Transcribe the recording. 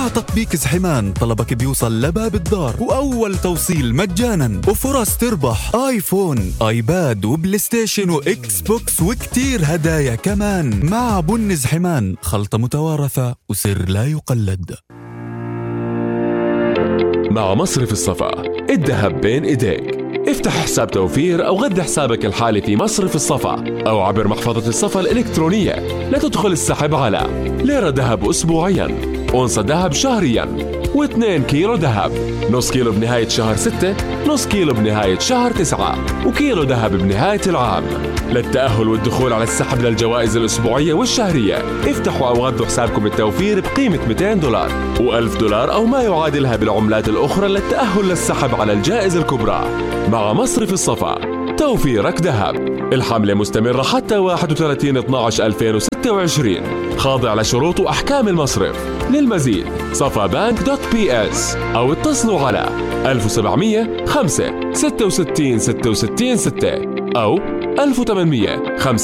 مع تطبيق زحمان طلبك بيوصل لباب الدار وأول توصيل مجانا وفرص تربح آيفون، آيباد وبلاي ستيشن وإكس بوكس وكتير هدايا كمان. مع بن زحمان خلطة متوارثة وسر لا يقلد. مع مصرف الصفا الذهب بين ايديك. افتح حساب توفير أو غذي حسابك الحالي في مصرف الصفا أو عبر محفظة الصفا الإلكترونية لتدخل السحب على ليرة ذهب أسبوعياً، أونصة ذهب شهرياً، و2 كيلو ذهب، نص كيلو بنهاية شهر 6، نص كيلو بنهاية شهر 9، وكيلو ذهب بنهاية العام. للتأهل والدخول على السحب للجوائز الأسبوعية والشهرية افتحوا أو غذوا حسابكم التوفير بقيمة $200 و$1000 أو ما يعادلها بالعملات الأخرى للتأهل للسحب على الجائزة الكبرى. مع مصرف الصفا توفيرك ذهب. الحملة مستمرة حتى 31/12/2026، خاضع لشروط وأحكام المصرف. للمزيد صفابانك.ps أو اتصلوا على 1700 5 66 66 6 أو 1800 5